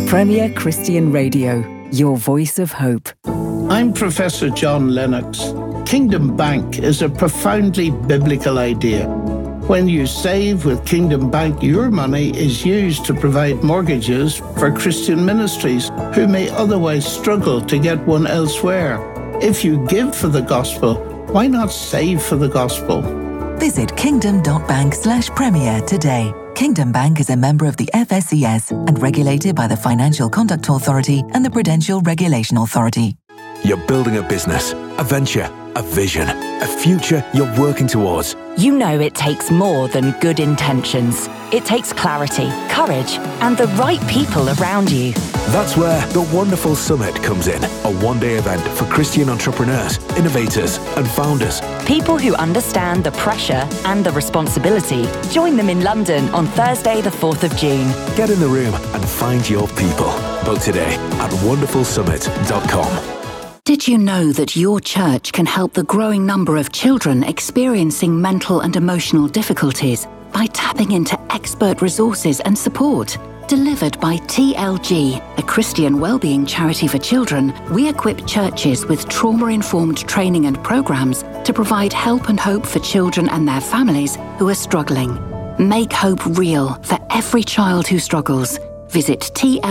Premier Christian Radio, your voice of hope. I'm Professor John Lennox. Kingdom Bank is a profoundly biblical idea. When you save with Kingdom Bank, your money is used to provide mortgages for Christian ministries who may otherwise struggle to get one elsewhere. If you give for the gospel, why not save for the gospel? Visit kingdom.bank/premier today. Kingdom Bank is a member of the FSCS and regulated by the Financial Conduct Authority and the Prudential Regulation Authority. You're building a business, a venture, a vision, a future you're working towards. You know it takes more than good intentions. It takes clarity, courage, and the right people around you. That's where the Wonderful Summit comes in, a one-day event for Christian entrepreneurs, innovators, and founders. People who understand the pressure and the responsibility. Join them in London on Thursday, the 4th of June. Get in the room and find your people. Book today at wonderfulsummit.com. Did you know that your church can help the growing number of children experiencing mental and emotional difficulties by tapping into expert resources and support? Delivered by TLG, a Christian wellbeing charity for children, we equip churches with trauma-informed training and programs to provide help and hope for children and their families who are struggling. Make hope real for every child who struggles. Visit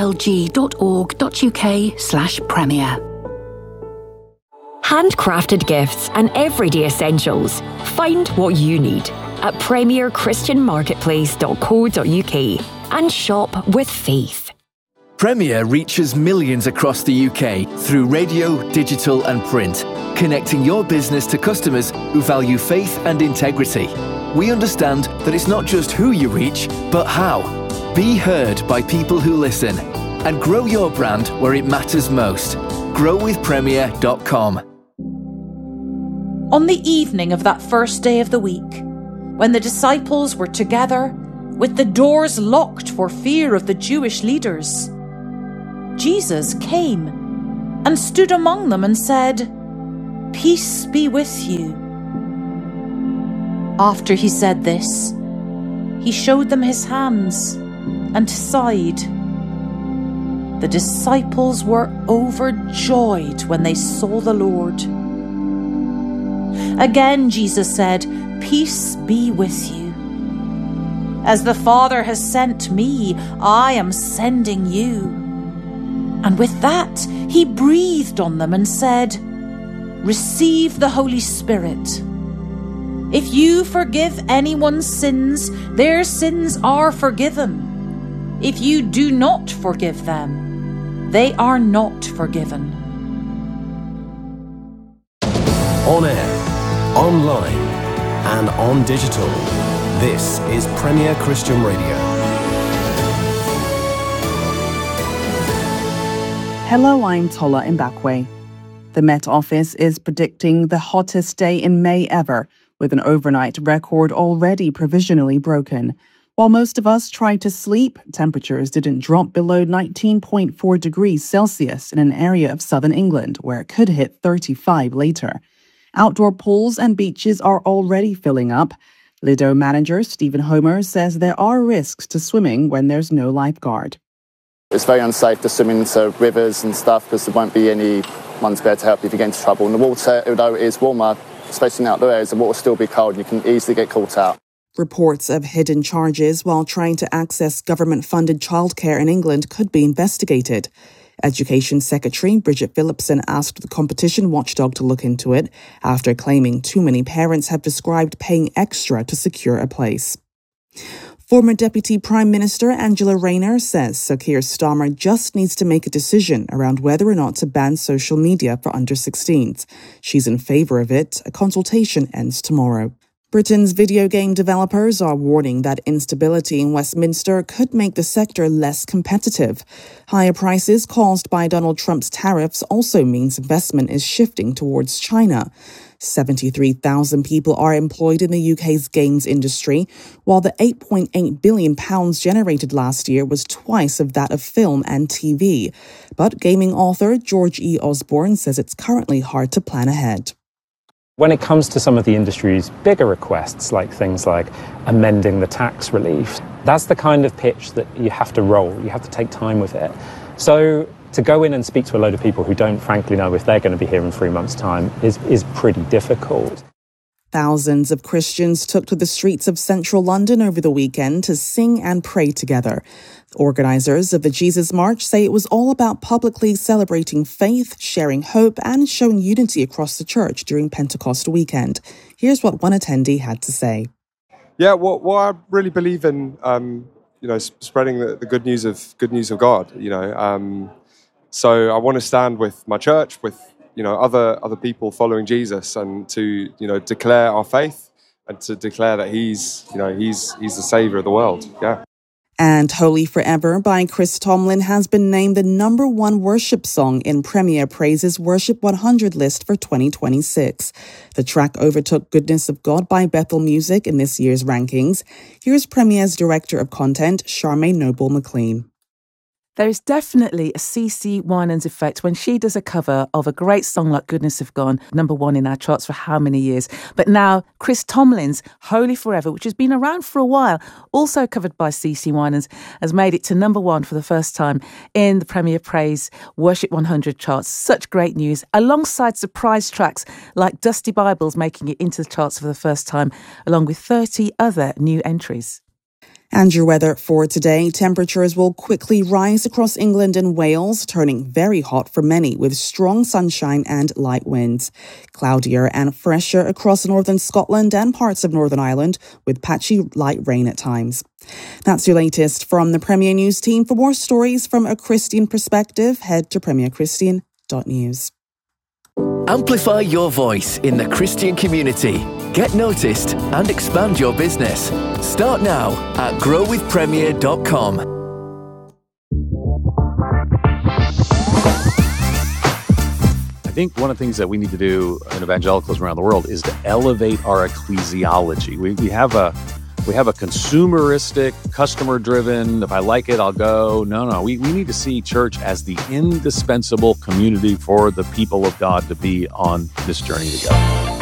tlg.org.uk/premier. Handcrafted gifts and everyday essentials. Find what you need at premierchristianmarketplace.co.uk and shop with faith. Premier reaches millions across the UK through radio, digital and print, connecting your business to customers who value faith and integrity. We understand that it's not just who you reach, but how. Be heard by people who listen and grow your brand where it matters most. growwithpremier.com. On the evening of that first day of the week, when the disciples were together, with the doors locked for fear of the Jewish leaders, Jesus came and stood among them and said, "Peace be with you." After he said this, he showed them his hands and side. The disciples were overjoyed when they saw the Lord. Again, Jesus said, "Peace be with you. As the Father has sent me, I am sending you." And with that, he breathed on them and said, "Receive the Holy Spirit. If you forgive anyone's sins, their sins are forgiven. If you do not forgive them, they are not forgiven." On air, online, and on digital. This is Premier Christian Radio. Hello, I'm Tola Mbakwe. The Met Office is predicting the hottest day in May ever, with an overnight record already provisionally broken. While most of us tried to sleep, temperatures didn't drop below 19.4 degrees Celsius in an area of southern England, where it could hit 35 later. Outdoor pools and beaches are already filling up. Lido manager Stephen Homer says there are risks to swimming when there's no lifeguard. It's very unsafe to swim into rivers and stuff because there won't be anyone's there to help you if you get into trouble. And the water, although it is warmer, especially in outdoor areas, the water will still be cold and you can easily get caught out. Reports of hidden charges while trying to access government-funded childcare in England could be investigated. Education Secretary Bridget Phillipson asked the competition watchdog to look into it after claiming too many parents have described paying extra to secure a place. Former Deputy Prime Minister Angela Rayner says Sir Keir Starmer just needs to make a decision around whether or not to ban social media for under-16s. She's in favour of it. A consultation ends tomorrow. Britain's video game developers are warning that instability in Westminster could make the sector less competitive. Higher prices caused by Donald Trump's tariffs also means investment is shifting towards China. 73,000 people are employed in the UK's games industry, while the £8.8 billion generated last year was twice of that of film and TV. But gaming author George E. Osborne says it's currently hard to plan ahead. When it comes to some of the industry's bigger requests, like things like amending the tax relief, That's the kind of pitch that you have to roll. You have to take time with it. So to go in and speak to a load of people who don't frankly know if they're going to be here in 3 months' time is pretty difficult. Thousands of Christians took to the streets of central London over the weekend to sing and pray together. Organisers of the Jesus March say it was all about publicly celebrating faith, sharing hope, and showing unity across the church during Pentecost weekend. Here's what one attendee had to say. Yeah, what I really believe in, spreading the good news of God. So I want to stand with my church, with other people following Jesus, and to declare our faith and to declare that he's the savior of the world. Yeah. And Holy Forever by Chris Tomlin has been named the #1 worship song in Premier Praise's Worship 100 list for 2026. The track overtook Goodness of God by Bethel Music in this year's rankings. Here's Premier's Director of Content, Charmaine Noble-McLean. There is definitely a CeCe Winans effect when she does a cover of a great song like Goodness of God, #1 in our charts for how many years. But now Chris Tomlin's Holy Forever, which has been around for a while, also covered by CeCe Winans, has made it to #1 for the first time in the Premier Praise Worship 100 charts. Such great news, alongside surprise tracks like Dusty Bibles making it into the charts for the first time, along with 30 other new entries. And your weather for today. Temperatures will quickly rise across England and Wales, turning very hot for many with strong sunshine and light winds. Cloudier and fresher across northern Scotland and parts of Northern Ireland, with patchy light rain at times. That's your latest from the Premier News team. For more stories from a Christian perspective, head to premierchristian.news. Amplify your voice in the Christian community. Get noticed and expand your business. Start now at growwithpremier.com. I think one of the things that we need to do in evangelicals around the world is to elevate our ecclesiology. We have a consumeristic, customer-driven, if I like it, I'll go. No. We need to see church as the indispensable community for the people of God to be on this journey together.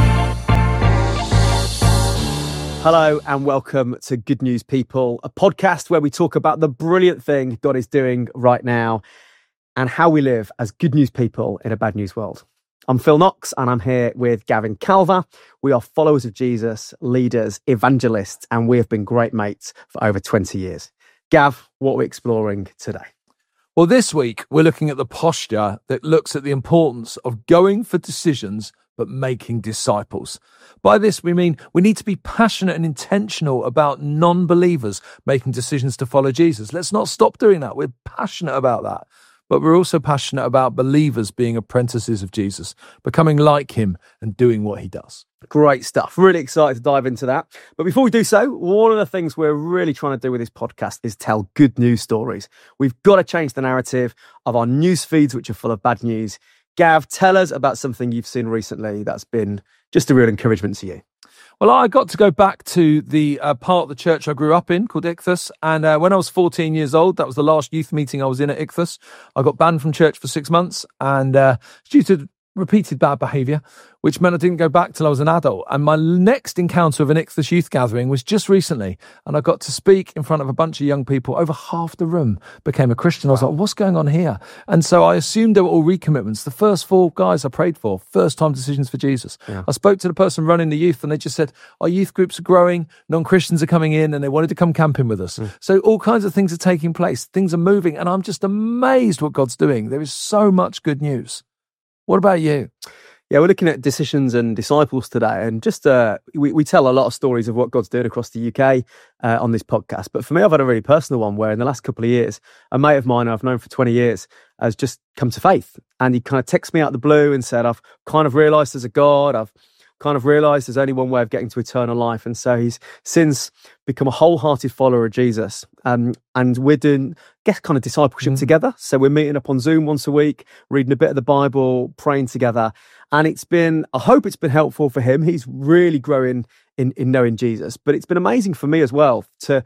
Hello and welcome to Good News People, a podcast where we talk about the brilliant thing God is doing right now and how we live as good news people in a bad news world. I'm Phil Knox and I'm here with Gavin Calver. We are followers of Jesus, leaders, evangelists, and we have been great mates for over 20 years. Gav, what are we exploring today? Well, this week we're looking at the posture that looks at the importance of going for decisions but making disciples. By this, we mean we need to be passionate and intentional about non-believers making decisions to follow Jesus. Let's not stop doing that. We're passionate about that. But we're also passionate about believers being apprentices of Jesus, becoming like him and doing what he does. Great stuff. Really excited to dive into that. But before we do so, one of the things we're really trying to do with this podcast is tell good news stories. We've got to change the narrative of our news feeds, which are full of bad news. Gav, tell us about something you've seen recently that's been just a real encouragement to you. Well, I got to go back to the part of the church I grew up in called Ichthus. And when I was 14 years old, that was the last youth meeting I was in at Ichthus. I got banned from church for 6 months and due to repeated bad behaviour, which meant I didn't go back till I was an adult. And my next encounter of an Ichthus youth gathering was just recently. And I got to speak in front of a bunch of young people. Over half the room became a Christian. I was like, what's going on here? And so I assumed they were all recommitments. The first 4 guys I prayed for, first time decisions for Jesus. Yeah. I spoke to the person running the youth and they just said, our youth groups are growing, non-Christians are coming in and they wanted to come camping with us. So all kinds of things are taking place. Things are moving and I'm just amazed what God's doing. There is so much good news. What about you? Yeah, we're looking at decisions and disciples today, and just we tell a lot of stories of what God's doing across the UK on this podcast. But for me, I've had a really personal one where in the last couple of years, a mate of mine I've known for 20 years has just come to faith, and he kind of texted me out of the blue and said, "I've kind of realised there's a God. I've kind of realised there's only one way of getting to eternal life." And so he's since become a wholehearted follower of Jesus. And we're doing, kind of discipleship together. So we're meeting up on Zoom once a week, reading a bit of the Bible, praying together. And I hope it's been helpful for him. He's really growing in knowing Jesus. But it's been amazing for me as well to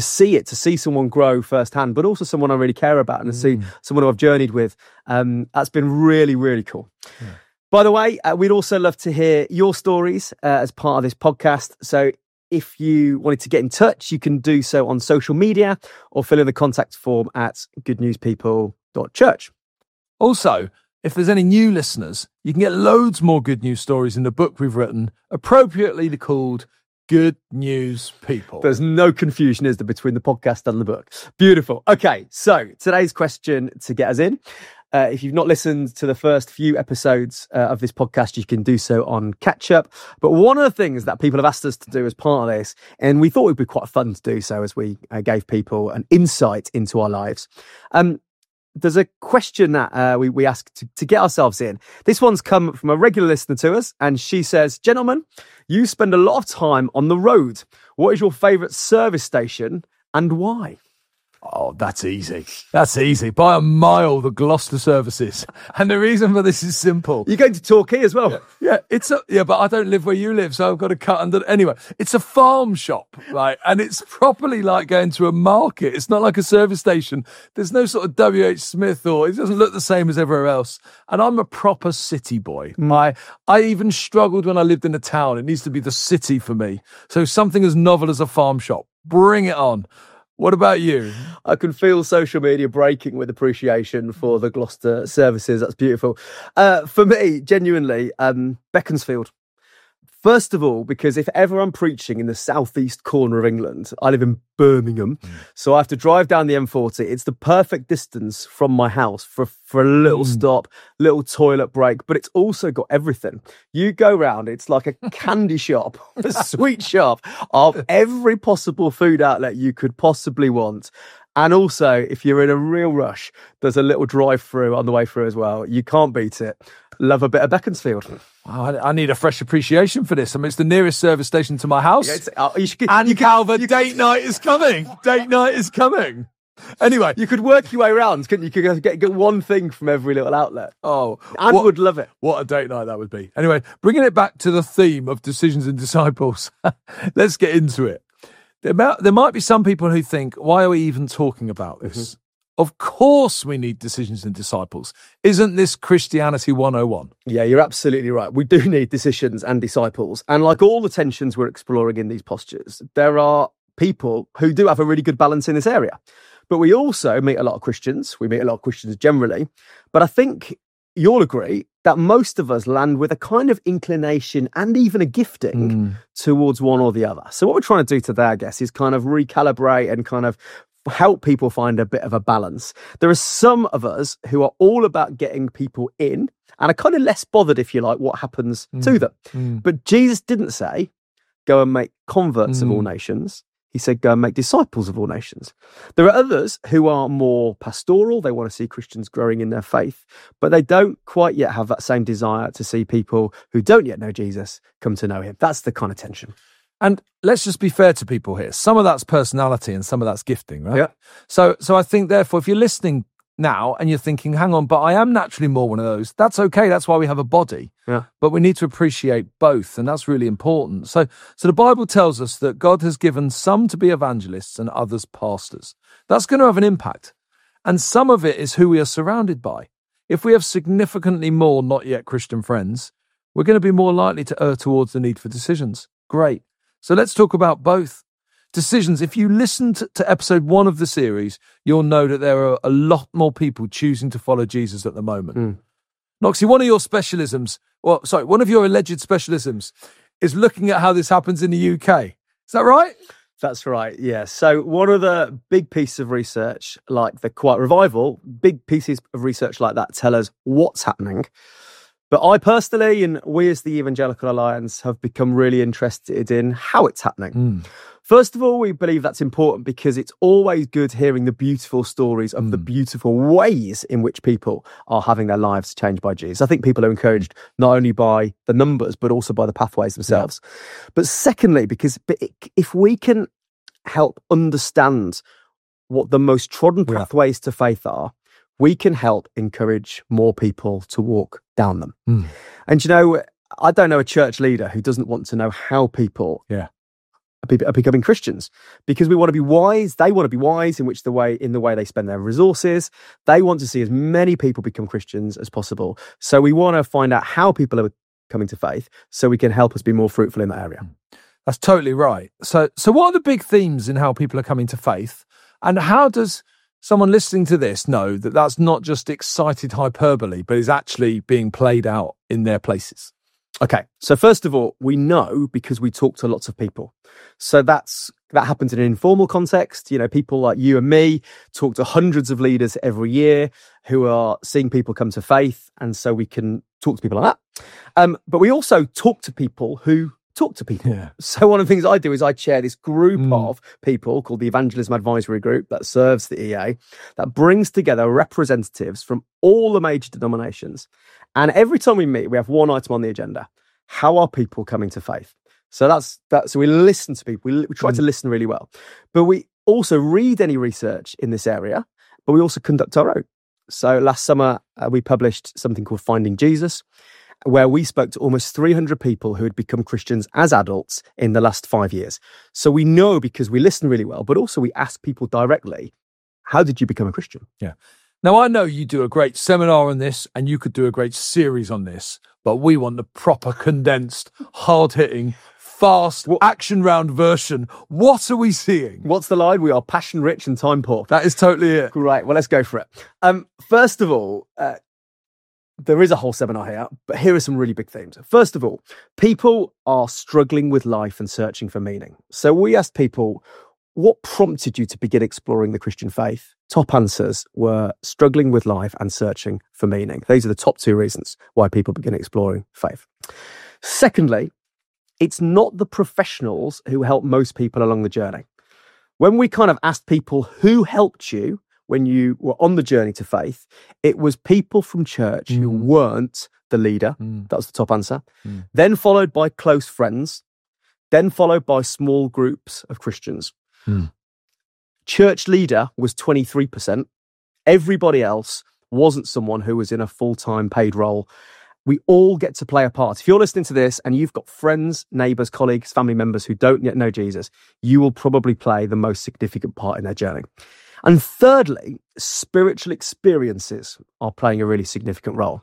see someone grow firsthand, but also someone I really care about and to see someone who I've journeyed with. That's been really, really cool. Yeah. By the way, we'd also love to hear your stories as part of this podcast. So if you wanted to get in touch, you can do so on social media or fill in the contact form at goodnewspeople.church. Also, if there's any new listeners, you can get loads more good news stories in the book we've written, appropriately called Good News People. There's no confusion, is there, between the podcast and the book? Beautiful. Okay, so today's question to get us in. If you've not listened to the first few episodes of this podcast, you can do so on Catch Up. But one of the things that people have asked us to do as part of this, and we thought it would be quite fun to do so as we gave people an insight into our lives. There's a question that we asked to get ourselves in. This one's come from a regular listener to us, and she says, "Gentlemen, you spend a lot of time on the road. What is your favourite service station and why?" Oh, that's easy. That's easy. By a mile, the Gloucester services. And the reason for this is simple. You're going to Torquay as well? Yeah, but I don't live where you live, so I've got to cut under. Anyway, it's a farm shop, right? And it's properly like going to a market. It's not like a service station. There's no sort of WH Smith, or it doesn't look the same as everywhere else. And I'm a proper city boy. I even struggled when I lived in a town. It needs to be the city for me. So something as novel as a farm shop. Bring it on. What about you? I can feel social media breaking with appreciation for the Gloucester services. That's beautiful. For me, genuinely, Beaconsfield. First of all, because if ever I'm preaching in the southeast corner of England, I live in Birmingham, so I have to drive down the M40. It's the perfect distance from my house for a little stop, little toilet break, but it's also got everything. You go round, it's like a candy shop, a sweet shop of every possible food outlet you could possibly want. And also, if you're in a real rush, there's a little drive-through on the way through as well. You can't beat it. Love a bit of Beaconsfield. Wow, I need a fresh appreciation for this. I mean, it's the nearest service station to my house. Calvert, date night is coming. Date night is coming. Anyway. You could work your way around, couldn't you? You could get one thing from every little outlet. Oh. And would love it. What a date night that would be. Anyway, bringing it back to the theme of decisions and disciples. Let's get into it. There might be some people who think, why are we even talking about this? Mm-hmm. Of course we need decisions and disciples. Isn't this Christianity 101? Yeah, you're absolutely right. We do need decisions and disciples. And like all the tensions we're exploring in these postures, there are people who do have a really good balance in this area. But we also meet a lot of Christians. We meet a lot of Christians generally. But I think you'll agree that most of us land with a kind of inclination and even a gifting towards one or the other. So what we're trying to do today, I guess, is kind of recalibrate and kind of help people find a bit of a balance. There are some of us who are all about getting people in and are kind of less bothered, if you like, what happens to them. But Jesus didn't say, go and make converts of all nations. He said, go and make disciples of all nations. There are others who are more pastoral. They want to see Christians growing in their faith, but they don't quite yet have that same desire to see people who don't yet know Jesus come to know him. That's the kind of tension. And let's just be fair to people here. Some of that's personality and some of that's gifting, right? Yeah. So I think, therefore, if you're listening now and you're thinking, hang on, but I am naturally more one of those, that's okay. That's why we have a body. Yeah. But we need to appreciate both, and that's really important. So the Bible tells us that God has given some to be evangelists and others pastors. That's going to have an impact. And some of it is who we are surrounded by. If we have significantly more not yet Christian friends, we're going to be more likely to err towards the need for decisions. Great. So let's talk about both. Decisions. If you listened to episode 1 of the series, you'll know that there are a lot more people choosing to follow Jesus at the moment. Noxie, one of your alleged specialisms is looking at how this happens in the UK. Is that right? That's right, yeah. So one of the big pieces of research, like the Quiet Revival, big pieces of research like that tell us what's happening. But I personally, and we as the Evangelical Alliance, have become really interested in how it's happening. First of all, we believe that's important because it's always good hearing the beautiful stories of the beautiful ways in which people are having their lives changed by Jesus. I think people are encouraged not only by the numbers, but also by the pathways themselves. Yeah. But secondly, because if we can help understand what the most trodden pathways to faith are, we can help encourage more people to walk down them. And, you know, I don't know a church leader who doesn't want to know how people are becoming Christians, because we want to be wise. They want to be wise in the way they spend their resources. They want to see as many people become Christians as possible. So we want to find out how people are coming to faith so we can help us be more fruitful in that area. That's totally right. So what are the big themes in how people are coming to faith? And how does someone listening to this know that that's not just excited hyperbole, but is actually being played out in their places? Okay, so first of all, we know because we talk to lots of people. So that happens in an informal context. You know, people like you and me talk to hundreds of leaders every year who are seeing people come to faith, and so we can talk to people like that. But we also talk to people who talk to people. Yeah. So one of the things I do is I chair this group of people called the Evangelism Advisory Group that serves the EA, that brings together representatives from all the major denominations. And every time we meet, we have one item on the agenda. How are people coming to faith? So that's so we listen to people. We try to listen really well. But we also read any research in this area, but we also conduct our own. So last summer, we published something called Finding Jesus, where we spoke to almost 300 people who had become Christians as adults in the last 5 years. So we know because we listen really well, but also we ask people directly, how did you become a Christian? Yeah. Now, I know you do a great seminar on this and you could do a great series on this, but we want the proper, condensed, hard-hitting, fast, action-round version. What are we seeing? What's the line? We are passion-rich and time-poor. That is totally it. Great. Well, let's go for it. First of all, there is a whole seminar here, but here are some really big themes. First of all, people are struggling with life and searching for meaning. So we asked people, what prompted you to begin exploring the Christian faith? Top answers were struggling with life and searching for meaning. These are the top two reasons why people begin exploring faith. Secondly, it's not the professionals who help most people along the journey. When we kind of asked people who helped you when you were on the journey to faith, it was people from church who weren't the leader. That was the top answer. Then followed by close friends, then followed by small groups of Christians. Church leader was 23%. Everybody else wasn't someone who was in a full-time paid role. We all get to play a part. If you're listening to this and you've got friends, neighbours, colleagues, family members who don't yet know Jesus, you will probably play the most significant part in their journey. And thirdly, spiritual experiences are playing a really significant role.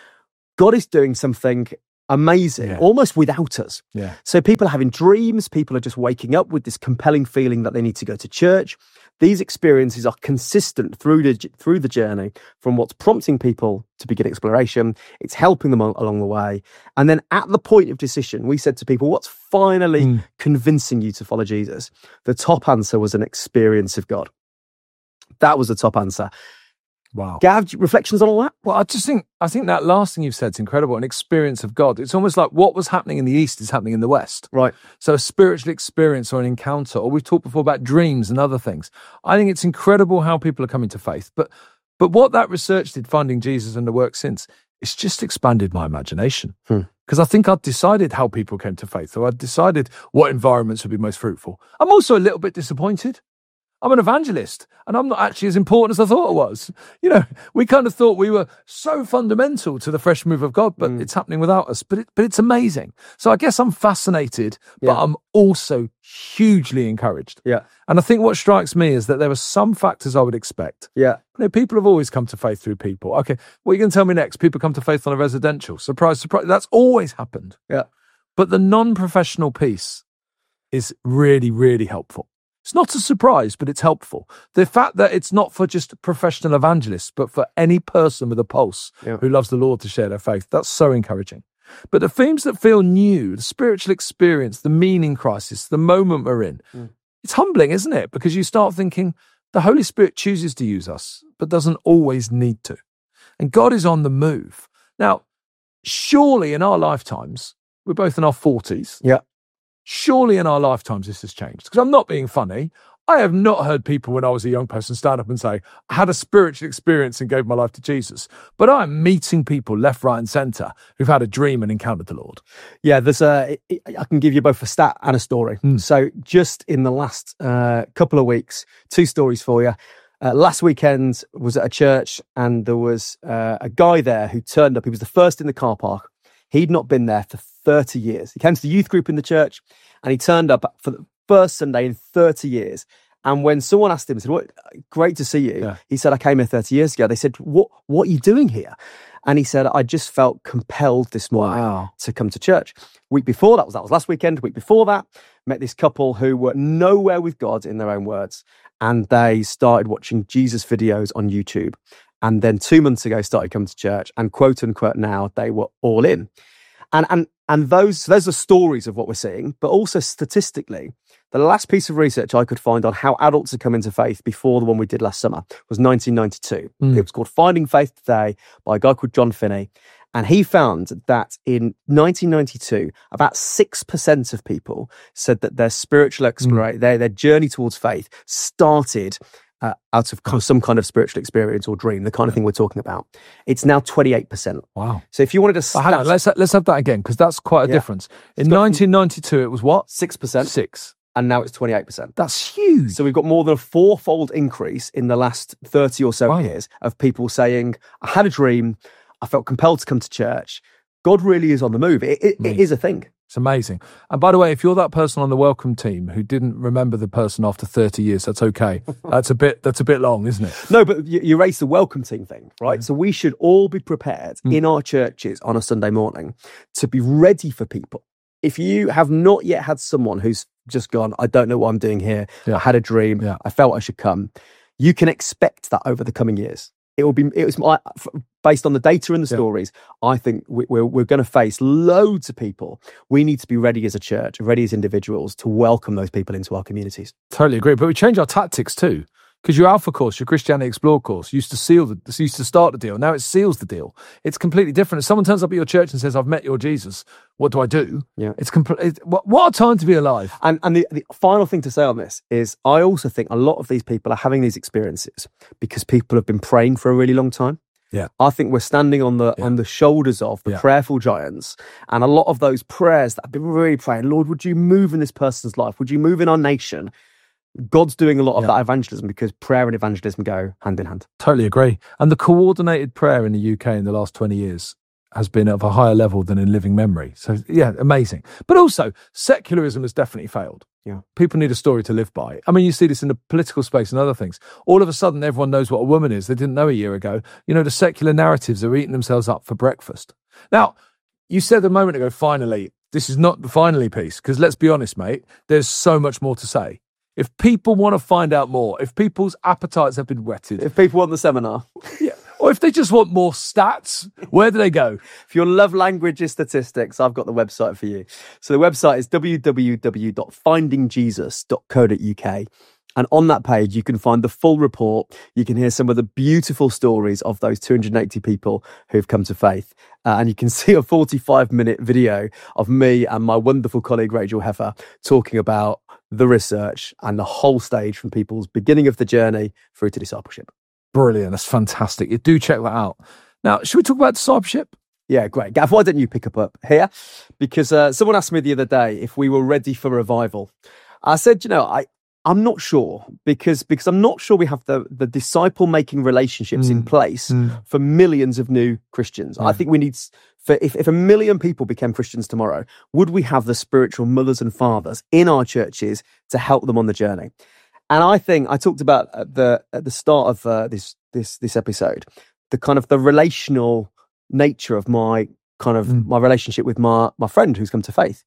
God is doing something amazing, almost without us. Yeah. So people are having dreams, people are just waking up with this compelling feeling that they need to go to church. These experiences are consistent through the journey, from what's prompting people to begin exploration. It's helping them along the way. And then at the point of decision, we said to people, what's finally convincing you to follow Jesus? The top answer was an experience of God. That was the top answer. Wow. Gav, reflections on all that? Well, I think that last thing you've said is incredible. An experience of God. It's almost like what was happening in the East is happening in the West. Right. So a spiritual experience or an encounter, or we've talked before about dreams and other things. I think it's incredible how people are coming to faith. But what that research did, Finding Jesus and the work since, it's just expanded my imagination. Because I think I'd decided how people came to faith, or I'd decided what environments would be most fruitful. I'm also a little bit disappointed. I'm an evangelist, and I'm not actually as important as I thought I was. You know, we kind of thought we were so fundamental to the fresh move of God, but it's happening without us. But it's amazing. So I guess I'm fascinated, but I'm also hugely encouraged. Yeah. And I think what strikes me is that there are some factors I would expect. Yeah. You know, people have always come to faith through people. Okay, what are you going to tell me next? People come to faith on a residential. Surprise, surprise. That's always happened. Yeah. But the non-professional piece is really, really helpful. It's not a surprise, but it's helpful. The fact that it's not for just professional evangelists, but for any person with a pulse who loves the Lord to share their faith, that's so encouraging. But the themes that feel new, the spiritual experience, the meaning crisis, the moment we're in, it's humbling, isn't it? Because you start thinking the Holy Spirit chooses to use us, but doesn't always need to. And God is on the move. Now, surely in our lifetimes, we're both in our 40s. Yeah. Surely in our lifetimes this has changed. Because I'm not being funny. I have not heard people when I was a young person stand up and say, I had a spiritual experience and gave my life to Jesus. But I'm meeting people left, right and centre who've had a dream and encountered the Lord. Yeah, I can give you both a stat and a story. So just in the last couple of weeks, 2 stories for you. Last weekend was at a church and there was a guy there who turned up. He was the first in the car park. He'd not been there for 30 years. He came to the youth group in the church and he turned up for the first Sunday in 30 years. And when someone asked him, he said, "What? Great to see you." Yeah. He said, "I came here 30 years ago." They said, What are you doing here?" And he said, "I just felt compelled this morning to come to church." Week before, that was last weekend. Week before that, met this couple who were nowhere with God, in their own words, and they started watching Jesus videos on YouTube. And then 2 months ago started coming to church, and quote unquote now they were all in. And those are stories of what we're seeing, but also statistically, the last piece of research I could find on how adults have come into faith before the one we did last summer was 1992. It was called Finding Faith Today by a guy called John Finney. And he found that in 1992, about 6% of people said that their spiritual exploration, their journey towards faith started out of some kind of spiritual experience or dream, the kind of thing we're talking about. It's now 28%. Wow. So if you wanted to... hang on, let's have that again, because that's quite a difference. In 1992, it was what? 6%. 6. And now it's 28%. That's huge. So we've got more than a 4-fold increase in the last 30 or so years of people saying, I had a dream, I felt compelled to come to church. God really is on the move. It is a thing. It's amazing. And by the way, if you're that person on the welcome team who didn't remember the person after 30 years, that's okay. That's a bit long, isn't it? No, but you raised the welcome team thing, right? So we should all be prepared in our churches on a Sunday morning to be ready for people. If you have not yet had someone who's just gone, I don't know what I'm doing here. I had a dream. I felt I should come. You can expect that over the coming years. Based on the data and the stories, I think we're going to face loads of people. We need to be ready as a church, ready as individuals to welcome those people into our communities. Totally agree. But we change our tactics too. Because your Alpha course, your Christianity Explored course, used to start the deal. Now it seals the deal. It's completely different. If someone turns up at your church and says, I've met your Jesus, what do I do? Yeah. It's what a time to be alive. And the final thing to say on this is I also think a lot of these people are having these experiences because people have been praying for a really long time. Yeah. I think we're standing on the shoulders of the prayerful giants, and a lot of those prayers that have been really praying, Lord, would you move in this person's life? Would you move in our nation? God's doing a lot of that evangelism because prayer and evangelism go hand in hand. Totally agree. And the coordinated prayer in the UK in the last 20 years has been of a higher level than in living memory. So, yeah, amazing. But also, secularism has definitely failed. Yeah. People need a story to live by. I mean, you see this in the political space and other things. All of a sudden, everyone knows what a woman is. They didn't know a year ago. You know, the secular narratives are eating themselves up for breakfast. Now, you said a moment ago, finally, this is not the finally piece, because let's be honest, mate, there's so much more to say. If people want to find out more, if people's appetites have been whetted. If people want the seminar. Yeah. Or if they just want more stats, where do they go? If you love languages statistics, I've got the website for you. So the website is www.findingjesus.co.uk. And on that page, you can find the full report. You can hear some of the beautiful stories of those 280 people who've come to faith. And you can see a 45-minute video of me and my wonderful colleague, Rachel Heffer, talking about the research and the whole stage from people's beginning of the journey through to discipleship. Brilliant. That's fantastic. You do check that out. Now, should we talk about discipleship? Yeah, great. Gav, why don't you pick up here? Because someone asked me the other day if we were ready for revival. I said, I'm not sure because I'm not sure we have the disciple-making relationships in place for millions of new Christians. I think we need, if 1 million people became Christians tomorrow, would we have the spiritual mothers and fathers in our churches to help them on the journey? And I think I talked about at the start of this episode, the kind of the relational nature of my my relationship with my friend who's come to faith.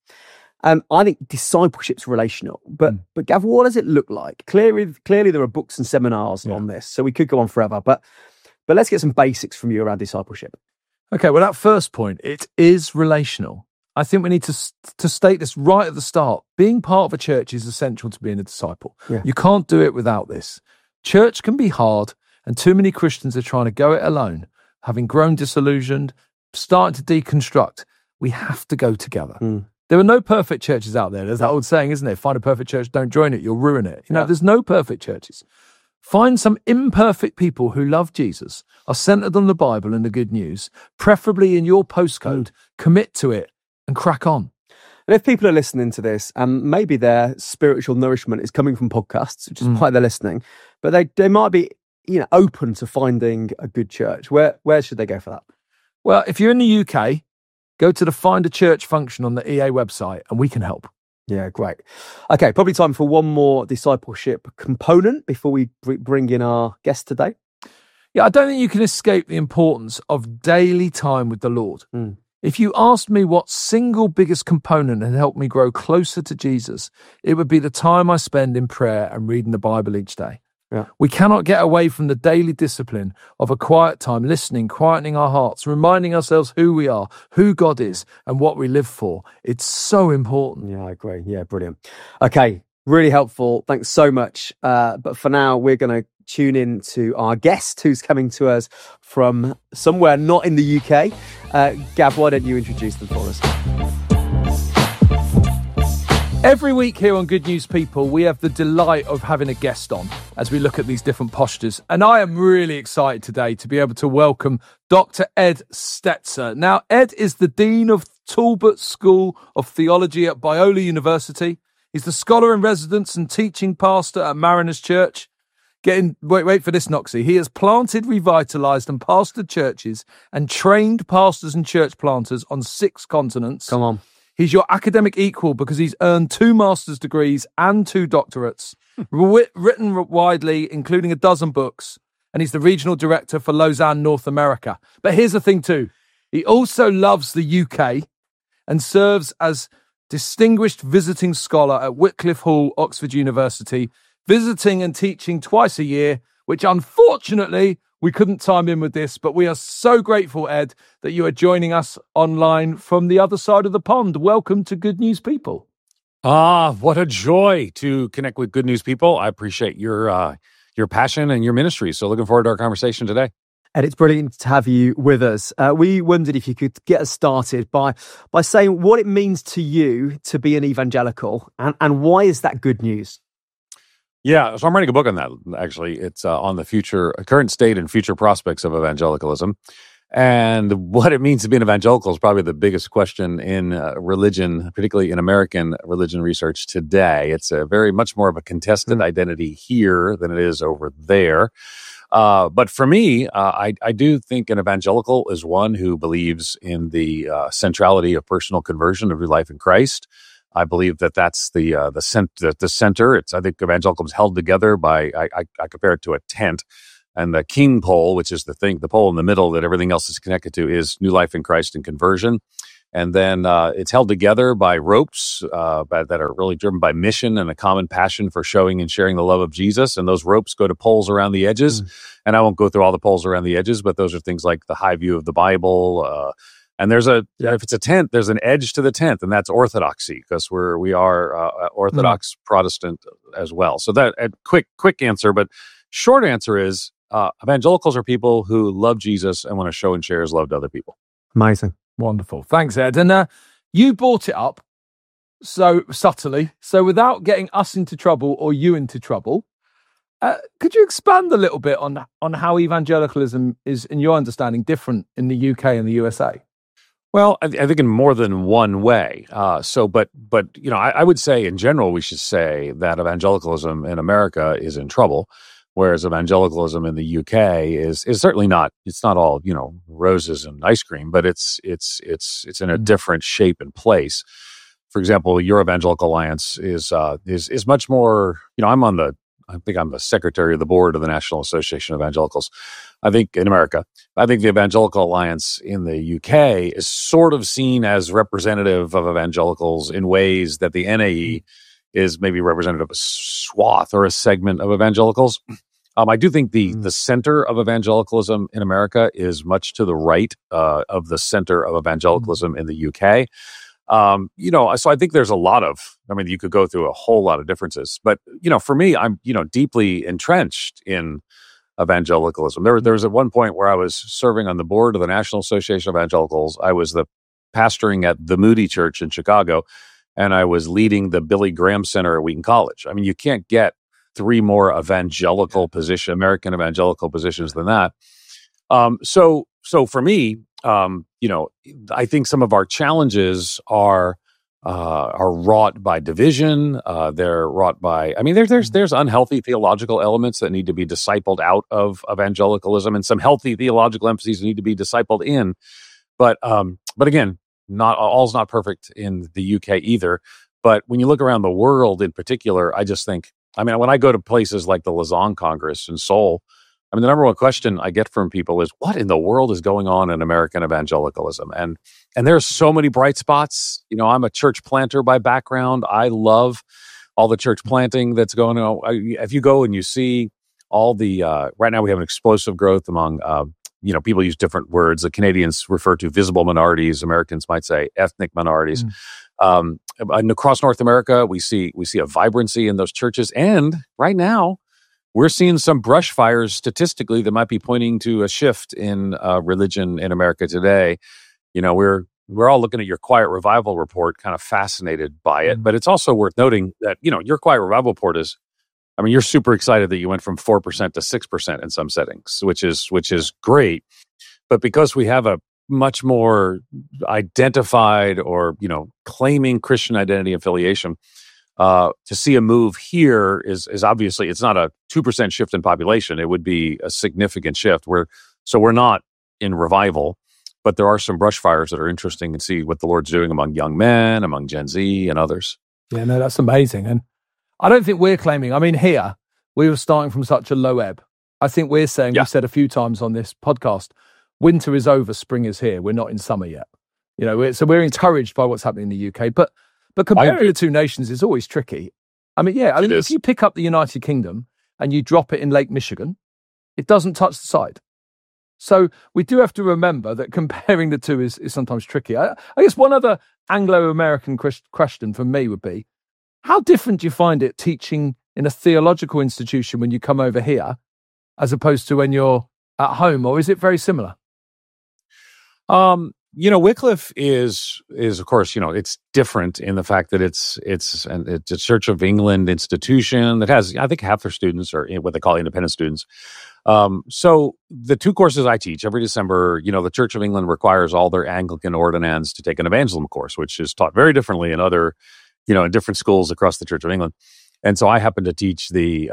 I think discipleship's relational, but Gav, what does it look like? Clearly there are books and seminars on this, so we could go on forever. But let's get some basics from you around discipleship. Okay, well, that first point, it is relational. I think we need to state this right at the start. Being part of a church is essential to being a disciple. Yeah. You can't do it without this. Church can be hard, and too many Christians are trying to go it alone, having grown disillusioned, starting to deconstruct. We have to go together. There are no perfect churches out there. There's that old saying, isn't there? Find a perfect church, don't join it, you'll ruin it. There's no perfect churches. Find some imperfect people who love Jesus, are centered on the Bible and the good news, preferably in your postcode, commit to it, and crack on. And if people are listening to this, and maybe their spiritual nourishment is coming from podcasts, which is why they're listening, but they might be open to finding a good church. Where should they go for that? Well, if you're in the UK, go to the Find a Church function on the EA website and we can help. Yeah, great. Okay, probably time for one more discipleship component before we bring in our guest today. Yeah, I don't think you can escape the importance of daily time with the Lord. If you asked me what single biggest component had helped me grow closer to Jesus, it would be the time I spend in prayer and reading the Bible each day. Yeah. We cannot get away from the daily discipline of a quiet time, listening, quietening our hearts, reminding ourselves who we are, who God is, and what we live for. It's so important. Yeah, I agree. Yeah, brilliant. Okay, really helpful. Thanks so much. But for now, we're going to tune in to our guest who's coming to us from somewhere not in the UK. Gav, why don't you introduce them for us? Every week here on Good News People, we have the delight of having a guest on as we look at these different postures. And I am really excited today to be able to welcome Dr. Ed Stetzer. Now, Ed is the Dean of Talbot School of Theology at Biola University. He's the scholar in residence and teaching pastor at Mariners Church. Wait for this, Noxie. He has planted, revitalised and pastored churches and trained pastors and church planters on 6 continents. Come on. He's your academic equal because he's earned 2 master's degrees and 2 doctorates, written widely, including a dozen books, and he's the regional director for Lausanne, North America. But here's the thing too. He also loves the UK and serves as distinguished visiting scholar at Wycliffe Hall, Oxford University, visiting and teaching twice a year, which unfortunately we couldn't time in with this, but we are so grateful, Ed, that you are joining us online from the other side of the pond. Welcome to Good News People. What a joy to connect with Good News People. I appreciate your passion and your ministry. So looking forward to our conversation today. Ed, it's brilliant to have you with us. We wondered if you could get us started by saying what it means to you to be an evangelical and why is that good news? Yeah, so I'm writing a book on that, actually. It's on the current state and future prospects of evangelicalism. And what it means to be an evangelical is probably the biggest question in religion, particularly in American religion research today. It's a very much more of a contested identity here than it is over there. But for me, I do think an evangelical is one who believes in the centrality of personal conversion of your life in Christ. I believe that that's the center. I think evangelicalism is held together by, I compare it to a tent, and the king pole, which is the pole in the middle that everything else is connected to, is new life in Christ and conversion. And then it's held together by ropes that are really driven by mission and a common passion for showing and sharing the love of Jesus. And those ropes go to poles around the edges. And I won't go through all the poles around the edges, but those are things like the high view of the Bible. And if it's a tent, there's an edge to the tent, and that's orthodoxy, because we are Orthodox Protestant as well. So that quick answer, but short answer is evangelicals are people who love Jesus and want to show and share his love to other people. Amazing. Wonderful. Thanks, Ed. And you brought it up so subtly, so without getting us into trouble or you into trouble, could you expand a little bit on how evangelicalism is, in your understanding, different in the UK and the USA? Well, I think in more than one way. But I would say in general, we should say that evangelicalism in America is in trouble, whereas evangelicalism in the UK is certainly not. It's not all roses and ice cream, but it's in a different shape and place. For example, Your Evangelical Alliance is much more. I think I'm the secretary of the board of the National Association of Evangelicals. I think in America, the Evangelical Alliance in the UK is sort of seen as representative of evangelicals in ways that the NAE is maybe representative of a swath or a segment of evangelicals. I do think the center of evangelicalism in America is much to the right of the center of evangelicalism in the UK. So I think there's a lot of, you could go through a whole lot of differences, but, for me, I'm, deeply entrenched in evangelicalism. There was at one point where I was serving on the board of the National Association of Evangelicals. I was the pastoring at the Moody Church in Chicago, and I was leading the Billy Graham Center at Wheaton College. You can't get 3 more American evangelical positions than that. So for me, I think some of our challenges are wrought by division. They're wrought by, there's unhealthy theological elements that need to be discipled out of evangelicalism, and some healthy theological emphases need to be discipled in. But again, all's not perfect in the UK either. But when you look around the world in particular, I just think, when I go to places like the Lausanne Congress in Seoul, I mean, the number one question I get from people is, what in the world is going on in American evangelicalism? And there's so many bright spots. You know, I'm a church planter by background. I love all the church planting that's going on. If you go and you see all the, right now we have an explosive growth among, people use different words. The Canadians refer to visible minorities. Americans might say ethnic minorities. And across North America, we see a vibrancy in those churches. And right now, we're seeing some brush fires statistically that might be pointing to a shift in religion in America today. You know, we're all looking at your Quiet Revival report, kind of fascinated by it. But it's also worth noting that, you know, your Quiet Revival report is, I mean, you're super excited that you went from 4% to 6% in some settings, which is great. But because we have a much more identified or, you know, claiming Christian identity affiliation, to see a move here is obviously, it's not a 2% shift in population. It would be a significant shift. We're not in revival, but there are some brush fires that are interesting and see what the Lord's doing among young men, among Gen Z and others. Yeah, no, that's amazing. And I don't think we're claiming, I mean, here, we were starting from such a low ebb. I think we're saying, we've said a few times on this podcast, winter is over, spring is here. We're not in summer yet. You know, so we're encouraged by what's happening in the UK. But comparing the two nations is always tricky. I mean, if you pick up the United Kingdom and you drop it in Lake Michigan, it doesn't touch the side. So we do have to remember that comparing the two is sometimes tricky. I guess one other Anglo-American question for me would be, how different do you find it teaching in a theological institution when you come over here as opposed to when you're at home, or is it very similar? You know, Wycliffe is of course, you know, it's different in the fact that it's a Church of England institution that has, I think, half their students are what they call independent students. So the two courses I teach every December, you know, the Church of England requires all their Anglican ordinands to take an evangelism course, which is taught very differently in other, you know, in different schools across the Church of England. And so I happen to teach the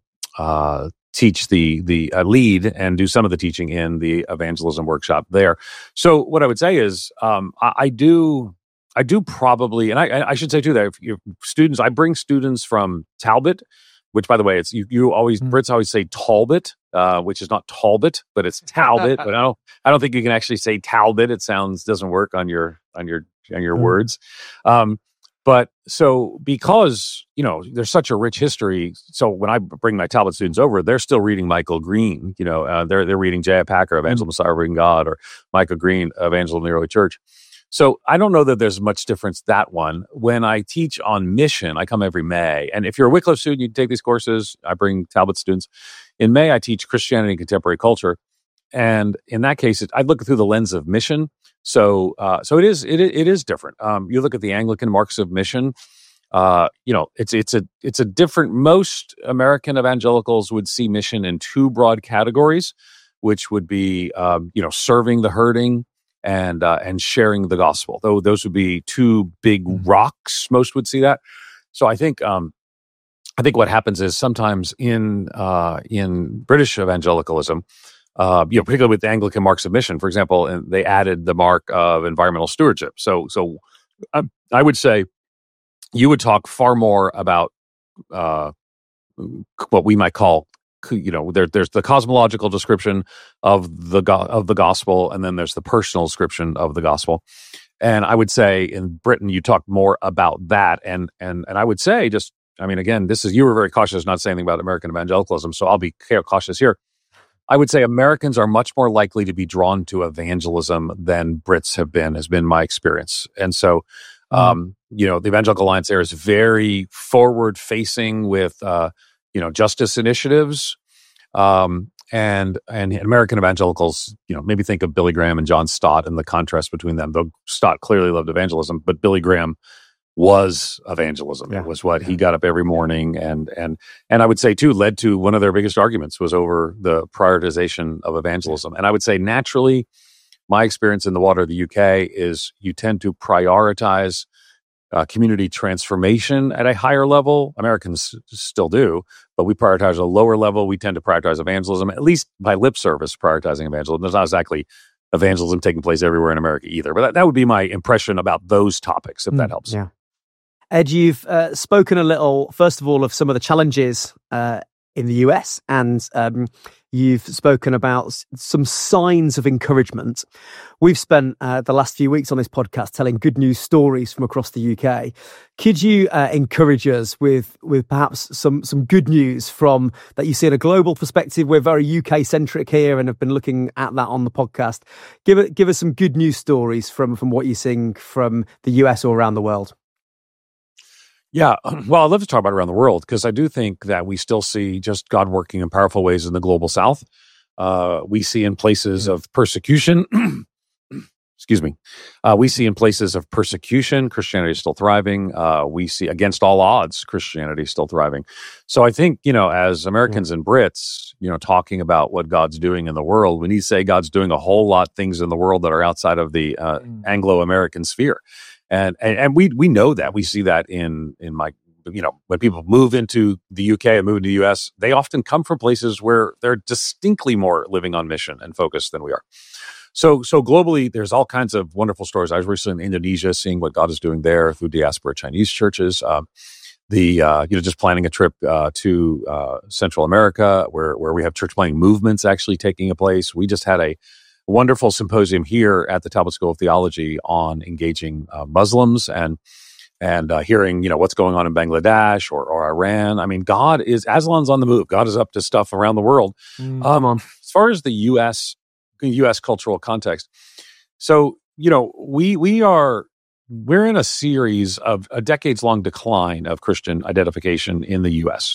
lead and do some of the teaching in the evangelism workshop there. So what I would say is, I do probably, and I should say too that if students, I bring students from Talbot, which by the way, it's you always Brits always say Talbot, which is not Talbot, but it's Talbot. But I don't think you can actually say Talbot. It doesn't work on your words. But so because, you know, there's such a rich history, so when I bring my Talbot students over, they're still reading Michael Green, you know, they're reading J.I. Packer, Evangel Messiah Bring God, or Michael Green, Evangel in the Early Church. So I don't know that there's much difference that one. When I teach on mission, I come every May. And if you're a Wycliffe student, you can take these courses. I bring Talbot students. In May, I teach Christianity and Contemporary Culture. And in that case, I look through the lens of mission. So it is different. You look at the Anglican marks of mission. You know, it's a different. Most American evangelicals would see mission in two broad categories, which would be you know, serving the hurting and sharing the gospel. Though those would be two big rocks. Most would see that. So I think what happens is sometimes in British evangelicalism, you know, particularly with the Anglican marks of mission, for example, and they added the mark of environmental stewardship. So I would say you would talk far more about what we might call, you know, there's the cosmological description of the gospel, and then there's the personal description of the gospel. And I would say in Britain, you talk more about that. And I would say again, you were very cautious not saying anything about American evangelicalism, so I'll be cautious here. I would say Americans are much more likely to be drawn to evangelism than Brits has been my experience. And so, you know, the Evangelical Alliance there is very forward facing with, you know, justice initiatives. And American evangelicals, you know, maybe think of Billy Graham and John Stott and the contrast between them. Though Stott clearly loved evangelism, but Billy Graham was evangelism. Yeah. It was what he got up every morning, and I would say too led to one of their biggest arguments was over the prioritization of evangelism. And I would say naturally, my experience in the water of the UK is you tend to prioritize community transformation at a higher level. Americans still do, but we prioritize a lower level. We tend to prioritize evangelism, at least by lip service, prioritizing evangelism. There's not exactly evangelism taking place everywhere in America either, but that would be my impression about those topics, if that helps. Yeah. Ed, you've spoken a little, first of all, of some of the challenges in the US, and you've spoken about some signs of encouragement. We've spent the last few weeks on this podcast telling good news stories from across the UK. Could you encourage us with perhaps some good news from that you see in a global perspective? We're very UK centric here and have been looking at that on the podcast. Give us some good news stories from what you're seeing from the US or around the world. Yeah, well, I'd love to talk about around the world because I do think that we still see just God working in powerful ways in the global South. We see in places of persecution, excuse me, we see in places of persecution, Christianity is still thriving. We see against all odds, Christianity is still thriving. So I think, as Americans and Brits, talking about what God's doing in the world, we need to say God's doing a whole lot of things in the world that are outside of the Anglo-American sphere. And we know that. We see that in my, when people move into the UK and move into the US, they often come from places where they're distinctly more living on mission and focused than we are. So globally, there's all kinds of wonderful stories. I was recently in Indonesia, seeing what God is doing there through diaspora Chinese churches. Just planning a trip to Central America, where we have church planting movements actually taking place. We just had a wonderful symposium here at the Talbot School of Theology on engaging Muslims and hearing, what's going on in Bangladesh or Iran. I mean, Aslan's on the move. God is up to stuff around the world. As far as the U.S. cultural context, so, we're in a series of a decades-long decline of Christian identification in the U.S.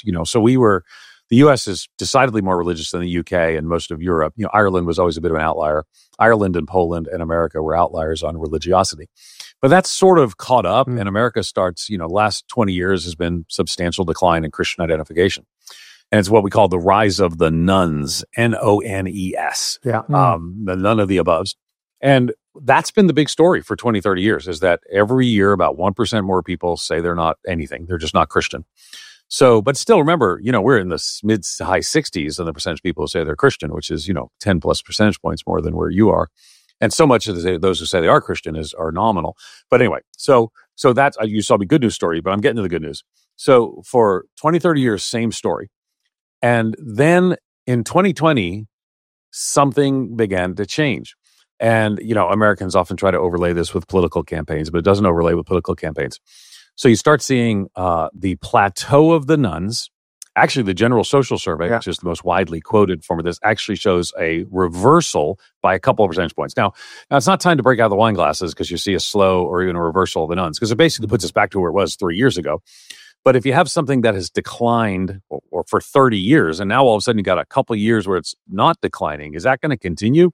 The U.S. is decidedly more religious than the UK and most of Europe. Ireland was always a bit of an outlier. Ireland and Poland and America were outliers on religiosity. But that's sort of caught up, and America starts, last 20 years has been substantial decline in Christian identification. And it's what we call the rise of the nones, N-O-N-E-S, the none of the aboves. And that's been the big story for 20, 30 years, is that every year about 1% more people say they're not anything. They're just not Christian. So, but still remember, we're in the mid to high 60s and the percentage of people who say they're Christian, which is, 10 plus percentage points more than where you are. And so much of those who say they are Christian are nominal. But anyway, so that's, you saw me good news story, but I'm getting to the good news. So for 20, 30 years, same story. And then in 2020, something began to change. And, Americans often try to overlay this with political campaigns, but it doesn't overlay with political campaigns. So you start seeing the plateau of the nones. Actually, the General Social Survey, which is the most widely quoted form of this, actually shows a reversal by a couple of percentage points. Now it's not time to break out the wine glasses because you see a slow or even a reversal of the nones, because it basically puts us back to where it was 3 years ago. But if you have something that has declined or for 30 years, and now all of a sudden you got a couple of years where it's not declining, is that going to continue?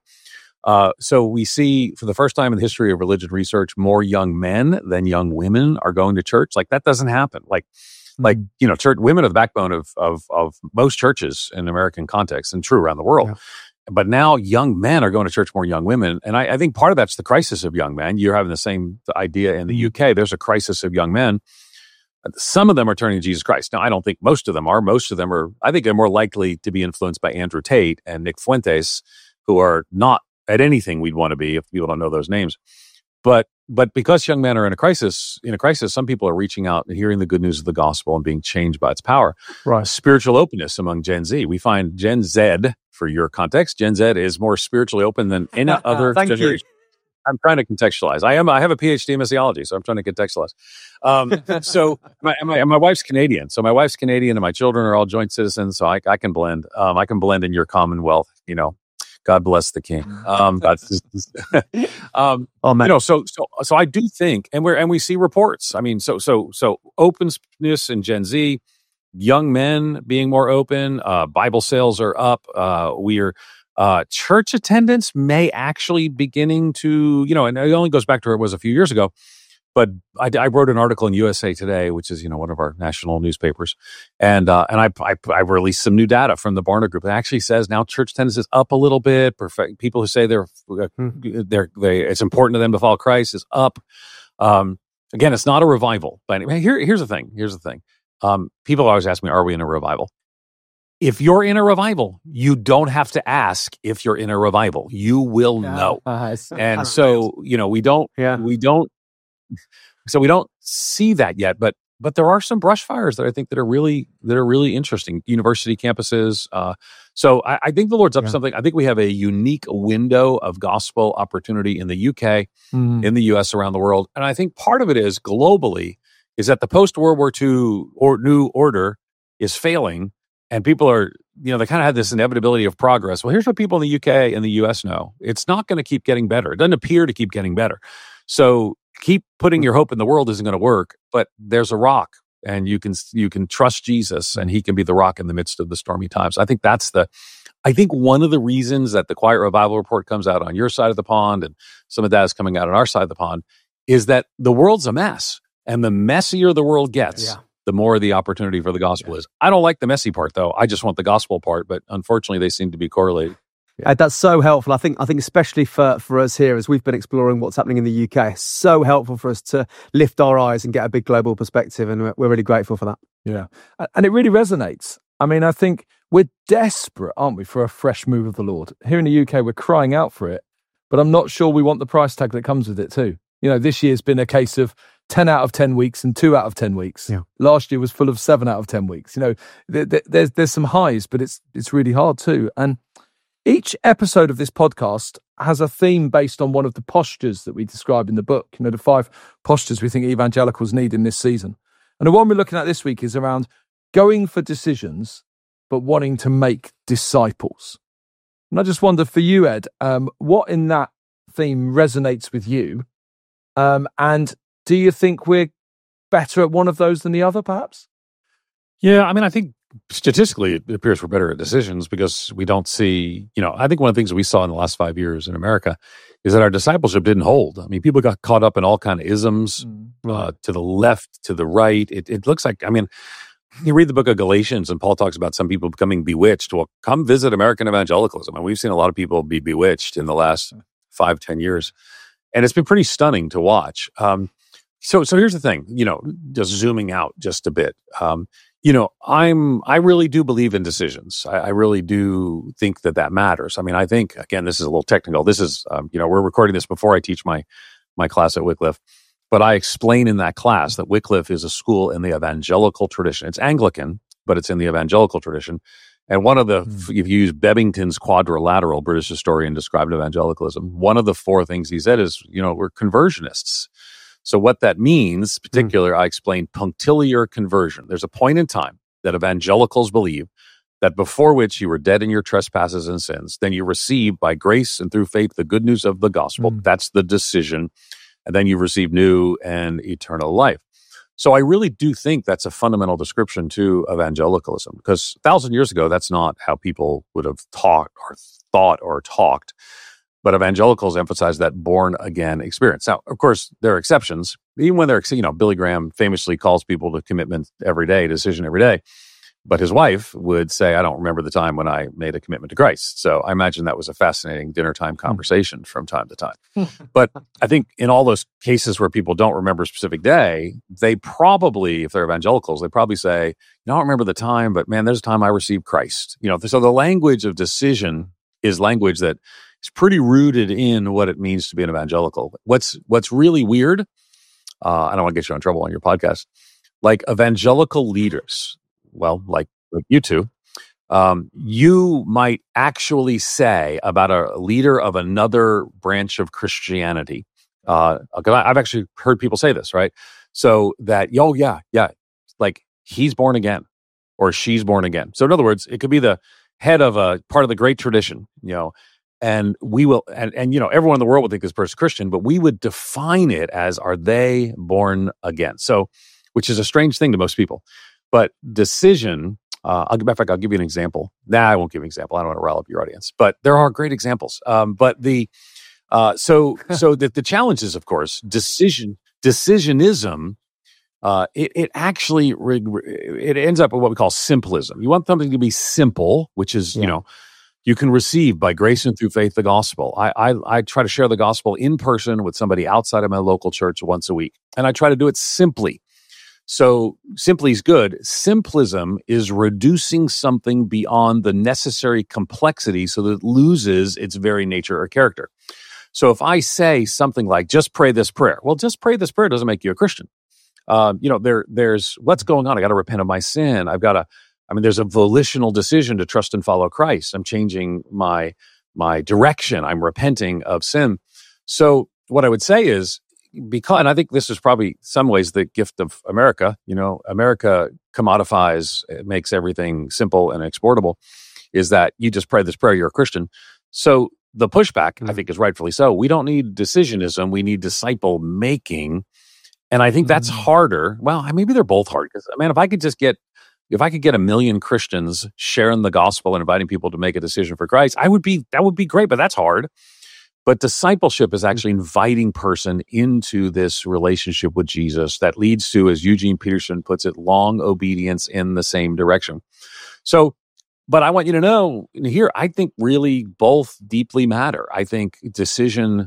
So we see, for the first time in the history of religion research, more young men than young women are going to church. Like, that doesn't happen. Church women are the backbone of most churches in American context, and true around the world. Yeah. But now young men are going to church more than young women. And I think part of that's the crisis of young men. You're having the same idea in the UK. There's a crisis of young men. Some of them are turning to Jesus Christ. Now, I don't think most of them are. Most of them are, I think they're more likely to be influenced by Andrew Tate and Nick Fuentes, who are not at anything we'd want to be if people don't know those names. But because young men are in a crisis, some people are reaching out and hearing the good news of the gospel and being changed by its power. Right. Spiritual openness among Gen Z. We find Gen Z, for your context, Gen Z is more spiritually open than any other generation. I'm trying to contextualize. I have a PhD in missiology, so I'm trying to contextualize. So my wife's Canadian. So my wife's Canadian and my children are all joint citizens, so I can blend. I can blend in your commonwealth, God bless the king. So I do think, and we see reports. I mean, so openness in Gen Z, young men being more open, Bible sales are up. Church attendance may actually beginning to, and it only goes back to where it was a few years ago. But I wrote an article in USA Today, which is, one of our national newspapers. And I released some new data from the Barna Group. It actually says now church attendance is up a little bit. People who say it's important to them to follow Christ is up. Again, it's not a revival. But here's the thing. People always ask me, are we in a revival? If you're in a revival, you don't have to ask if you're in a revival. You will know. And so, we don't see that yet, but but there are some brush fires that I think that are really interesting. University campuses. So I think the Lord's up to something. I think we have a unique window of gospel opportunity in the UK, in the US, around the world. And I think part of it is globally is that the post-World War II new order is failing, and people are, they kind of have this inevitability of progress. Well, here's what people in the UK and the US know. It's not going to keep getting better. It doesn't appear to keep getting better. So keep putting your hope in the world isn't going to work, but there's a rock, and you can trust Jesus, and he can be the rock in the midst of the stormy times. I think one of the reasons that the Quiet Revival Report comes out on your side of the pond and some of that is coming out on our side of the pond is that the world's a mess, and the messier the world gets, the more the opportunity for the gospel is. I don't like the messy part, though. I just want the gospel part, but unfortunately they seem to be correlated. That's so helpful. I think especially for us here, as we've been exploring what's happening in the UK, it's so helpful for us to lift our eyes and get a big global perspective, and we're really grateful for that. Yeah, and it really resonates. I mean, I think we're desperate, aren't we, for a fresh move of the Lord. Here in the UK, we're crying out for it, but I'm not sure we want the price tag that comes with it too. This year's been a case of 10 out of 10 weeks and 2 out of 10 weeks. Yeah. Last year was full of 7 out of 10 weeks. There's some highs, but it's really hard too. And each episode of this podcast has a theme based on one of the postures that we describe in the book. The 5 postures we think evangelicals need in this season. And the one we're looking at this week is around going for decisions, but wanting to make disciples. And I just wonder for you, Ed, what in that theme resonates with you? And do you think we're better at one of those than the other, perhaps? Yeah, I mean, I think statistically, it appears we're better at decisions because we don't see, I think one of the things that we saw in the last 5 years in America is that our discipleship didn't hold. I mean, people got caught up in all kind of isms to the left, to the right. It looks like, you read the book of Galatians and Paul talks about some people becoming bewitched. Well, come visit American evangelicalism. And we've seen a lot of people be bewitched in the last 5-10 years. And it's been pretty stunning to watch. So here's the thing, just zooming out just a bit. I really do believe in decisions. I really do think that matters. I mean, I think, again, this is a little technical. This is, we're recording this before I teach my class at Wycliffe, but I explain in that class that Wycliffe is a school in the evangelical tradition. It's Anglican, but it's in the evangelical tradition. And one of the, if you use Bebbington's quadrilateral, British historian described evangelicalism, one of the 4 things he said is, we're conversionists. So what that means, particular, I explained punctiliar conversion. There's a point in time that evangelicals believe that before which you were dead in your trespasses and sins, then you receive by grace and through faith the good news of the gospel. That's the decision. And then you receive new and eternal life. So I really do think that's a fundamental description to evangelicalism, because 1,000 years ago, that's not how people would have thought or talked. But evangelicals emphasize that born-again experience. Now, of course, there are exceptions. Even when they're, Billy Graham famously calls people to commitment every day, decision every day. But his wife would say, I don't remember the time when I made a commitment to Christ. So I imagine that was a fascinating dinner time conversation from time to time. But I think in all those cases where people don't remember a specific day, they probably, if they're evangelicals, they probably say, I don't remember the time, but man, there's a time I received Christ. So the language of decision is language that is pretty rooted in what it means to be an evangelical. What's really weird, I don't want to get you in trouble on your podcast, like evangelical leaders, well, like you two, you might actually say about a leader of another branch of Christianity, I've actually heard people say this, right? So that, like he's born again or she's born again. So in other words, it could be the head of a part of the great tradition, and we will, and everyone in the world would think this person's Christian, but we would define it as, are they born again? So, which is a strange thing to most people. But decision, I'll give you an example. I won't give an example. I don't want to rile up your audience, but there are great examples. But the challenge is, of course, decisionism. It actually it ends up with what we call simplism. You want something to be simple, which is you can receive by grace and through faith the gospel. I try to share the gospel in person with somebody outside of my local church once a week, and I try to do it simply. So simply is good. Simplism is reducing something beyond the necessary complexity so that it loses its very nature or character. So if I say something like, just pray this prayer. Well, just pray this prayer doesn't make you a Christian. There's what's going on. I got to repent of my sin. There's a volitional decision to trust and follow Christ. I'm changing my direction. I'm repenting of sin. So what I would say is, and I think this is probably some ways the gift of America. America commodifies, it makes everything simple and exportable, is that you just pray this prayer, you're a Christian. So the pushback, I think, is rightfully so. We don't need decisionism. We need disciple making. And I think that's harder. Well, maybe they're both hard. Because, if I could get 1 million Christians sharing the gospel and inviting people to make a decision for Christ, that would be great, but that's hard. But discipleship is actually inviting person into this relationship with Jesus that leads to, as Eugene Peterson puts it, long obedience in the same direction. So, but I want you to know here, I think really both deeply matter. I think decision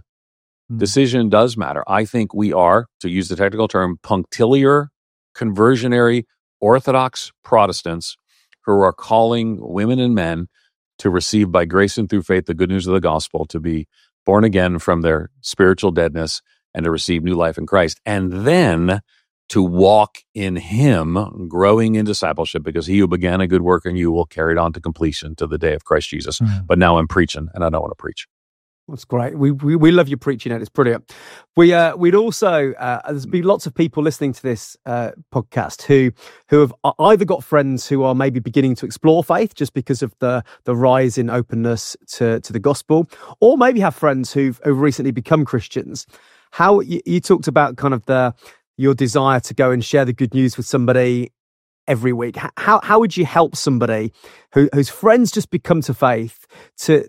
does matter. I think we are, to use the technical term, punctiliar, conversionary, Orthodox Protestants who are calling women and men to receive by grace and through faith the good news of the gospel, to be born again from their spiritual deadness and to receive new life in Christ, and then to walk in Him, growing in discipleship, because He who began a good work in you will carry it on to completion to the day of Christ Jesus. But now I'm preaching, and I don't want to preach. That's great. We love your preaching, Ed. It's brilliant. We'd also there's been lots of people listening to this podcast who have either got friends who are maybe beginning to explore faith just because of the rise in openness to the gospel, or maybe have friends who've recently become Christians. How you talked about kind of your desire to go and share the good news with somebody every week. How would you help somebody whose friends just become to faith to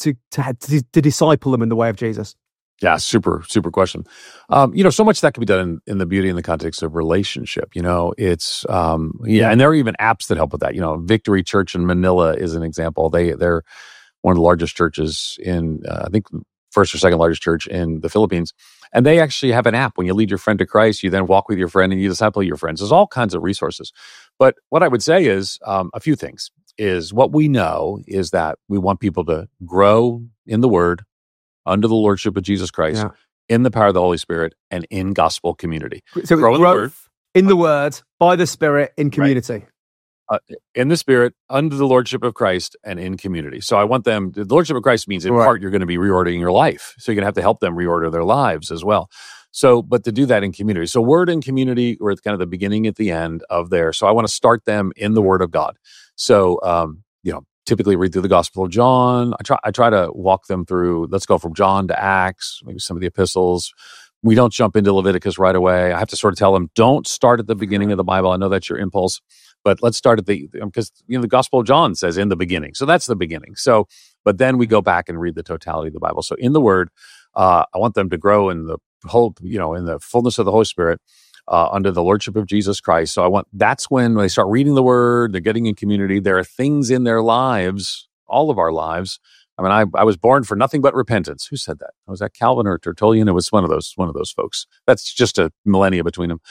disciple them in the way of Jesus? Yeah, super question. So much that can be done in the beauty in the context of relationship. It's and there are even apps that help with that. Victory Church in Manila is an example. They're one of the largest churches in I think first or second largest church in the Philippines. And they actually have an app. When you lead your friend to Christ, you then walk with your friend and you disciple your friends. There's all kinds of resources. But what I would say is a few things. Is what we know is that we want people to grow in the Word, under the Lordship of Jesus Christ, in the power of the Holy Spirit, and in gospel community. So grow in the Word, by the Spirit, in community. Right. In the Spirit, under the Lordship of Christ, and in community. So I want them, the Lordship of Christ means in part you're going to be reordering your life. So you're going to have to help them reorder their lives as well. So, but to do that in community. So Word and community were kind of the beginning at the end of there. So I want to start them in the Word of God. So, typically read through the Gospel of John. I try to walk them through, let's go from John to Acts, maybe some of the epistles. We don't jump into Leviticus right away. I have to sort of tell them, don't start at the beginning of the Bible. I know that's your impulse. But let's start at because the Gospel of John says in the beginning. So that's the beginning. So, but then we go back and read the totality of the Bible. So in the Word, I want them to grow in the whole, in the fullness of the Holy Spirit, under the Lordship of Jesus Christ. So that's when they start reading the Word, they're getting in community. There are things in their lives, all of our lives. I was born for nothing but repentance. Who said that? Was that Calvin or Tertullian? It was one of those folks. That's just a millennia between them.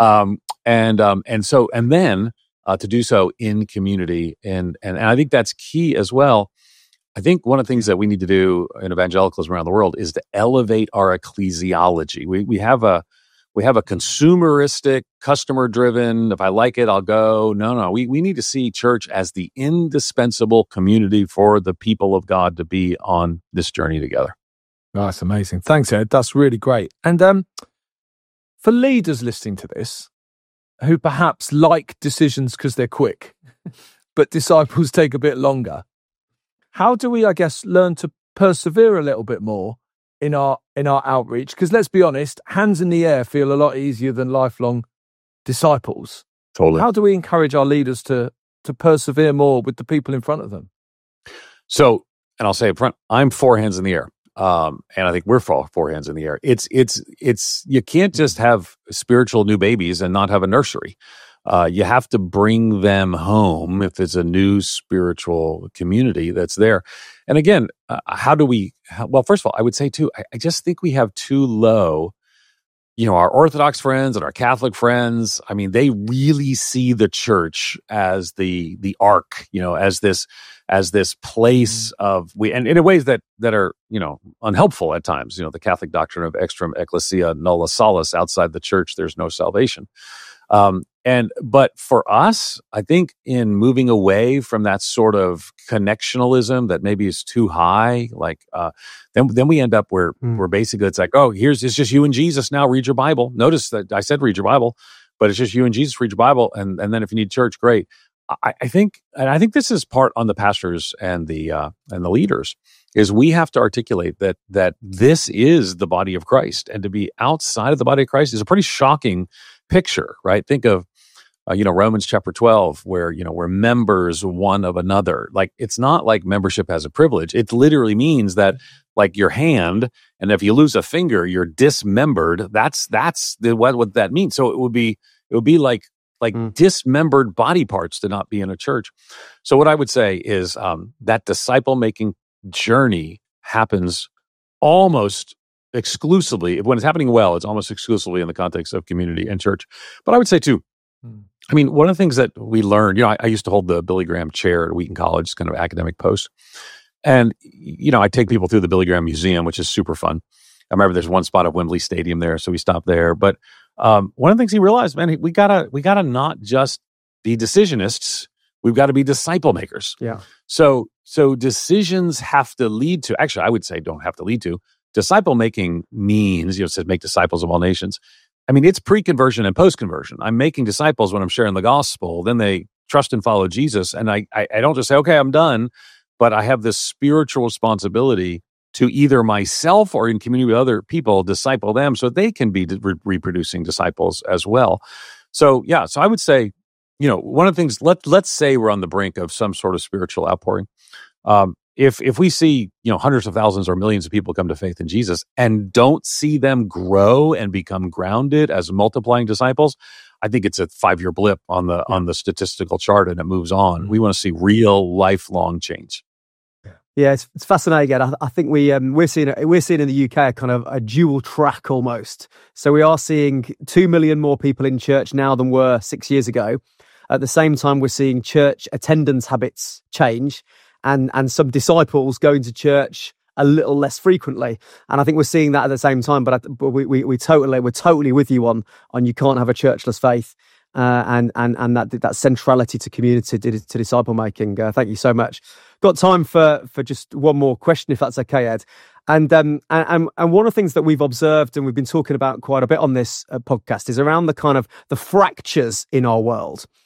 And then to do so in community. And I think that's key as well. I think one of the things that we need to do in evangelicalism around the world is to elevate our ecclesiology. We have a consumeristic, customer-driven, if I like it, I'll go. No. We need to see church as the indispensable community for the people of God to be on this journey together. That's amazing. Thanks, Ed. That's really great. And for leaders listening to this, who perhaps like decisions because they're quick, but disciples take a bit longer, how do we, I guess, learn to persevere a little bit more in our outreach? Because let's be honest, hands in the air feel a lot easier than lifelong disciples. Totally. How do we encourage our leaders to persevere more with the people in front of them? So, and I'll say up front, I'm 4 hands in the air. And I think we're 4 hands in the air. It's you can't just have spiritual new babies and not have a nursery. You have to bring them home if it's a new spiritual community that's there. And again, how do we? Well, first of all, I would say too, I just think we have too low our Orthodox friends and our Catholic friends, I mean, they really see the church as the ark, as this place of and in ways that are, unhelpful at times. The Catholic doctrine of extrem ecclesia nulla salus, outside the church, there's no salvation. But for us, I think in moving away from that sort of connectionalism that maybe is too high, then we end up where basically it's like, oh, it's just you and Jesus now, read your Bible. Notice that I said read your Bible, but it's just you and Jesus, read your Bible, and then if you need church, great. I think this is part on the pastors and the leaders, is we have to articulate that this is the body of Christ, and to be outside of the body of Christ is a pretty shocking picture, right? Think of Romans chapter 12, where we're members one of another. Like, it's not like membership has a privilege. It literally means that, like your hand, and if you lose a finger, you're dismembered. That's what that means. So it would be like dismembered body parts to not be in a church. So what I would say is that disciple making journey happens almost exclusively, when it's happening well, it's almost exclusively in the context of community and church. But I would say too, I mean, one of the things that we learned, I used to hold the Billy Graham chair at Wheaton College, kind of academic post. And, I take people through the Billy Graham Museum, which is super fun. I remember there's one spot of Wembley Stadium there, so we stopped there. But one of the things he realized, man, we gotta not just be decisionists. We've got to be disciple makers. Yeah. So decisions have to lead to, actually, I would say don't have to lead to. Disciple making means, it says make disciples of all nations. I mean, it's pre-conversion and post-conversion. I'm making disciples when I'm sharing the gospel. Then they trust and follow Jesus. And I don't just say, okay, I'm done. But I have this spiritual responsibility to either myself or in community with other people, disciple them so they can be reproducing disciples as well. So, yeah, so I would say, one of the things, let's say we're on the brink of some sort of spiritual outpouring. If we see, hundreds of thousands or millions of people come to faith in Jesus and don't see them grow and become grounded as multiplying disciples, I think it's a 5-year blip on the statistical chart, and it moves on. We want to see real lifelong change. Yeah, it's fascinating. Again, I think we're seeing in the UK a kind of a dual track almost. So we are seeing 2 million more people in church now than were 6 years ago. At the same time, we're seeing church attendance habits change, and some disciples going to church a little less frequently. And I think we're seeing that at the same time. But we're totally with you on you can't have a churchless faith. And that centrality to community, to disciple making. Thank you so much. Got time for just one more question, if that's okay, Ed. And one of the things that we've observed and we've been talking about quite a bit on this podcast is around the kind of the fractures in our world.